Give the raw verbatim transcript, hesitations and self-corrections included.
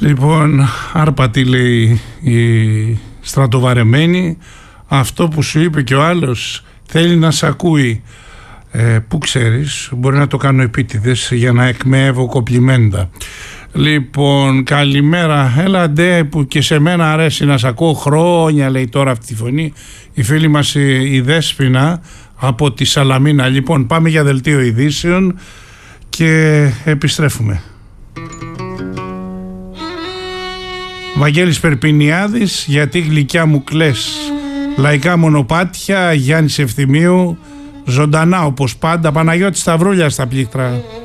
Λοιπόν, άρπατη λέει η στρατοβαρεμένη, αυτό που σου είπε και ο άλλος θέλει να σ' ακούει. Ε, που ξέρεις, μπορεί να το κάνω επίτηδες για να εκμεύω κοπλιμέντα. Λοιπόν, καλημέρα, έλα ντε που και σε μένα αρέσει να σ' ακούω χρόνια, λέει τώρα αυτή τη φωνή η φίλη μας η Δέσποινα από τη Σαλαμίνα. Λοιπόν, πάμε για δελτίο ειδήσεων και επιστρέφουμε. Βαγγέλης Περπινιάδης, γιατί γλυκιά μου κλαις. Λαϊκά μονοπάτια, Γιάννης Ευθυμίου, ζωντανά όπως πάντα, Παναγιώτης Σταυρούλια στα πλήκτρα.